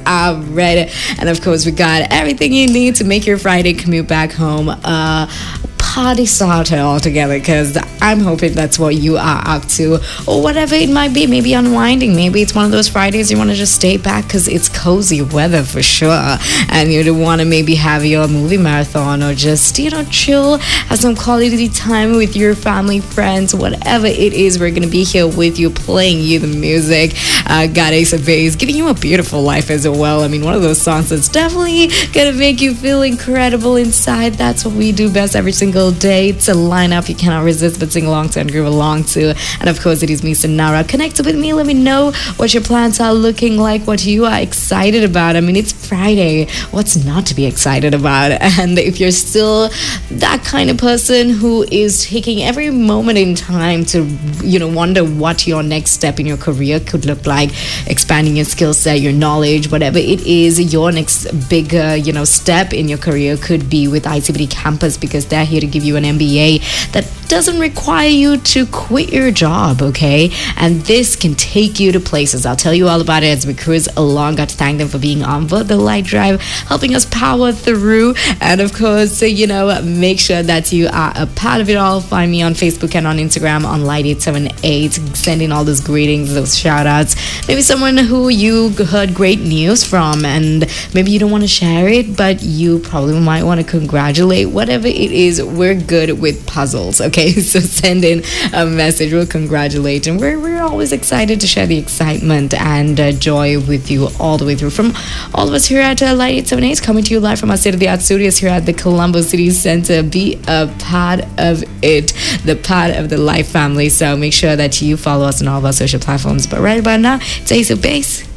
Alright, and of course we got everything you need to make your Friday commute back home party starter altogether, because I'm hoping that's what you are up to, or whatever it might be. Maybe unwinding, maybe it's one of those Fridays you want to just stay back because it's cozy weather for sure, and you want to maybe have your movie marathon, or just chill, have some quality time with your family, friends, whatever it is. We're gonna be here with you, playing you the music. Got Ace of Base giving you a beautiful life as well. I mean, one of those songs that's definitely gonna make you feel incredible inside. That's what we do best every single day. It's a lineup you cannot resist but sing along to and groove along to. And of course, it is me, Sonara. Connect with me. Let me know what your plans are looking like, what you are excited about. I mean, it's Friday. What's not to be excited about? And if you're still that kind of person who is taking every moment in time to, wonder what your next step in your career could look like, expanding your skill set, your knowledge, whatever it is, your next bigger, step in your career could be with ICBD Campus, because they're here to give you an MBA that doesn't require you to quit your job, okay? And this can take you to places. I'll tell you all about it as we cruise along. Got to thank them for being on board the light drive, helping us power through. And of course, make sure that you are a part of it all. Find me on Facebook and on Instagram on Light878. Sending all those greetings, those shout outs. Maybe someone who you heard great news from, and maybe you don't want to share it, but you probably might want to congratulate. Whatever it is, we're good with puzzles, okay? So send in a message. We'll congratulate, and we're always excited to share the excitement and joy with you all the way through. From all of us here at Light 878, coming to you live from our state-of-the-art studios here at the Colombo City Center. Be a part of it, the part of the Life family. So make sure that you follow us on all of our social platforms. But right about now, it's Ace of Base.